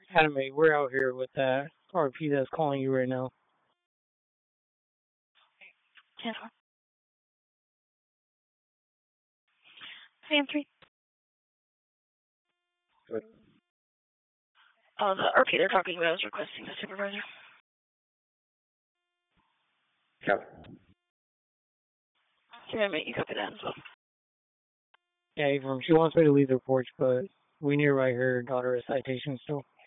Anime, we're out here with that RP that's calling you right now. 10 Fan 3. The RP they're talking about is requesting a supervisor. Yep. Mate, you copy that as well. Yeah, Avram, she wants me to leave the porch, but we need to write her daughter a citation still.